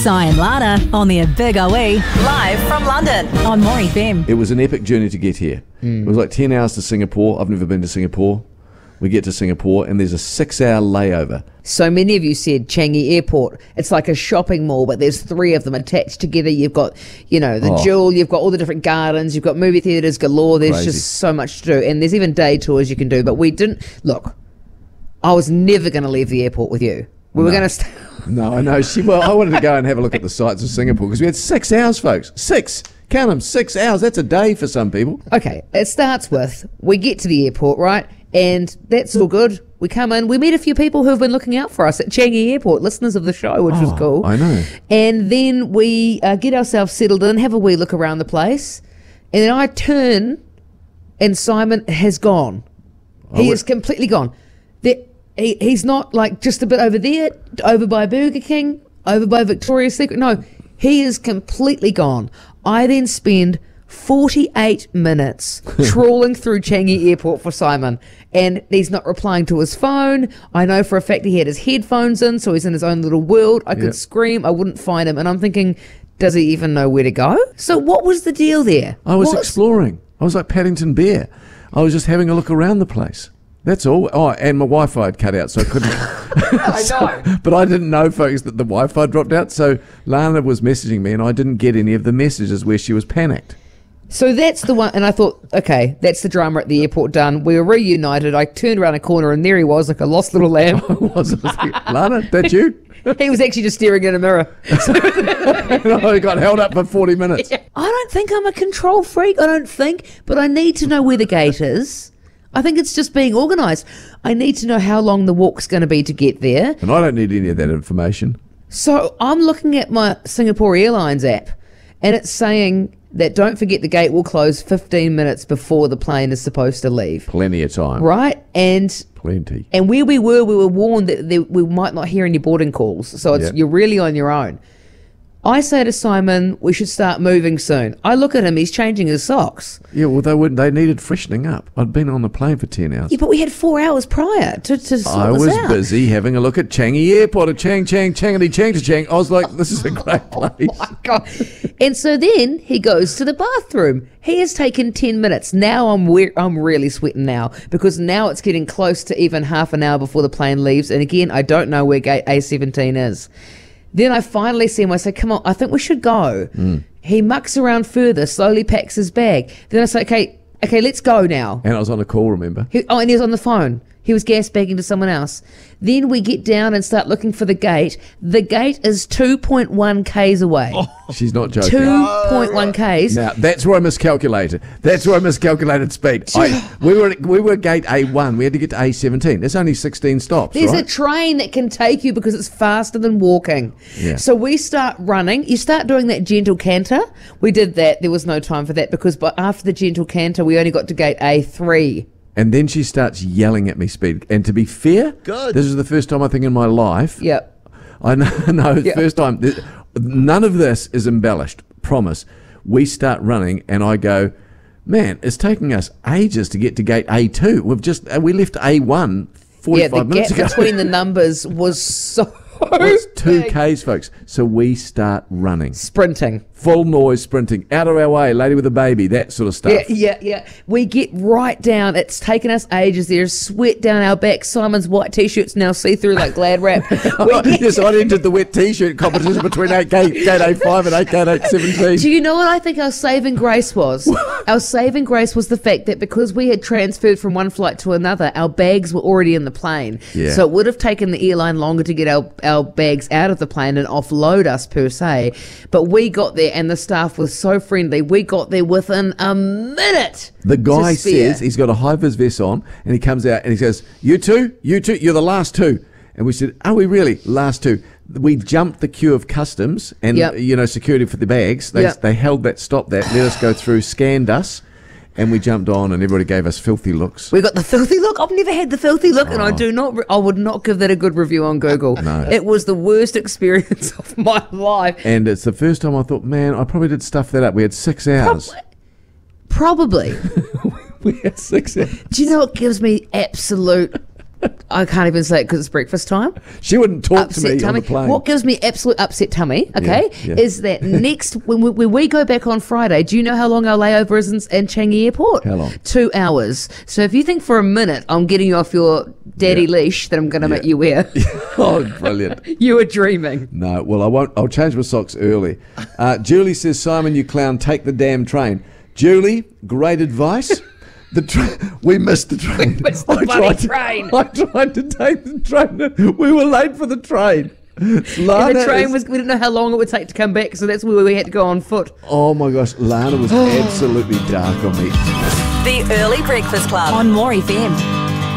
Si and Lana on the Big OE, live from London on More FM. It was an epic journey to get here. It was like 10 hours to Singapore. I've never been to Singapore. We get to Singapore and there's a 6-hour layover. So many of you said Changi Airport. It's like a shopping mall, but there's 3 of them attached together. You've got, the Jewel, you've got all the different gardens, you've got movie theatres galore. There's Crazy. just so much to do. And there's even day tours you can do. But we didn't. Look, I was never going to leave the airport with you. We were going to stay. No, I know. I wanted to go and have a look at the sights of Singapore because we had 6 hours, folks. 6. Count them, 6 hours. That's a day for some people. Okay, it starts with, we get to the airport, right? And that's all good. We come in, we meet a few people who have been looking out for us at Changi Airport, listeners of the show, which was cool. I know. And then we get ourselves settled in, have a wee look around the place. And then I turn and Simon has gone. He is completely gone. He's not like just a bit over there, over by Burger King, over by Victoria's Secret. No, he is completely gone. I then spend 48 minutes trawling through Changi Airport for Simon, and he's not replying to his phone. I know for a fact he had his headphones in, so he's in his own little world. I could scream, I wouldn't find him, and I'm thinking, does he even know where to go? So what was the deal there? I was exploring. I was like Paddington Bear. I was just having a look around the place. That's all. Oh, and my Wi-Fi had cut out, so I couldn't. I know. But I didn't know, folks, that the Wi-Fi dropped out. So Lana was messaging me, and I didn't get any of the messages where she was panicked. So that's the one, and I thought, okay, that's the drama at the airport done. We were reunited. I turned around a corner, and there he was, like a lost little lamb. I was like, Lana, that's you? He was actually just staring in a mirror. I got held up for 40 minutes. I don't think I'm a control freak. I don't think, but I need to know where the gate is. I think it's just being organised. I need to know how long the walk's going to be to get there. And I don't need any of that information. So I'm looking at my Singapore Airlines app, and it's saying that don't forget the gate will close 15 minutes before the plane is supposed to leave. Plenty of time. Right? And Plenty. And where we were warned that we might not hear any boarding calls. So you're really on your own. I say to Simon, we should start moving soon. I look at him, he's changing his socks. Yeah, well, they needed freshening up. I'd been on the plane for 10 hours. Yeah, but we had 4 hours prior to sort I this was out. busy having a look at Changi Airport, at Changity. I was like, this is a great place. Oh my God. And so then he goes to the bathroom. He has taken 10 minutes. Now I'm really sweating now because now it's getting close to even half an hour before the plane leaves. And again, I don't know where gate A17 is. Then I finally see him. I say, come on, I think we should go. He mucks around further, slowly packs his bag. Then I say, okay, let's go now. And I was on a call, remember? And he was on the phone. He was gas bagging to someone else. Then we get down and start looking for the gate. The gate is 2.1 Ks away. She's not joking. 2.1 Ks. Now, that's where I miscalculated. Speed. We were gate A1. We had to get to A17. There's only 16 stops, There's right? a train that can take you because it's faster than walking. Yeah. So we start running. You start doing that gentle canter. We did that. There was no time for that because after the gentle canter, we only got to gate A3. And then she starts yelling at me, Speed. And to be fair, this is the first time I think in my life. Yep. I know, first time. None of this is embellished. Promise. We start running and I go, man, it's taking us ages to get to gate A2. We left A1 45 minutes ago. The gap between the numbers was so It's 2 big. Ks, folks. So we start running. Sprinting. Full noise sprinting. Out of our way, lady with a baby, that sort of stuff. Yeah. We get right down. It's taken us ages. There's sweat down our back. Simon's white T-shirt's now see-through like Glad wrap. Yes, I entered the wet T-shirt competition between gate A5 and gate A17. Do you know what I think our saving grace was? Our saving grace was the fact that because we had transferred from one flight to another, our bags were already in the plane. Yeah. So it would have taken the airline longer to get our bags out of the plane and offload us per se. But we got there and the staff was so friendly. We got there within a minute. The guy to spare. says he's got a high-vis vest on and he comes out and he says, you two, you're the last two. And we said, are we really? Last two. We jumped the queue of customs and, security for the bags. They held that, stopped that, let us go through, scanned us, and we jumped on and everybody gave us filthy looks. We got the filthy look. I've never had the filthy look and I would not give that a good review on Google. No. It was the worst experience of my life. And it's the first time I thought, man, I probably did stuff that up. We had 6 hours. Probably. We had 6 hours. Do you know what gives me absolute I can't even say it because it's breakfast time. She wouldn't talk Upset to me tummy. on the plane. What gives me absolute upset tummy, okay, Yeah. is that next, when we go back on Friday, do you know how long our layover is in Changi Airport? How long? 2 hours. So if you think for a minute I'm getting you off your daddy leash that I'm going to make you wear, Oh, brilliant. you are dreaming. No, well, I won't. I'll change my socks early. Julie says, Simon, you clown, take the damn train. Julie, great advice. We missed the train. We missed the bloody train. I tried to take the train. We were late for the train. Lana And the train we didn't know how long it would take to come back, so that's where we had to go on foot. Oh my gosh, Lana was absolutely dark on me. The Early Breakfast Club on More FM.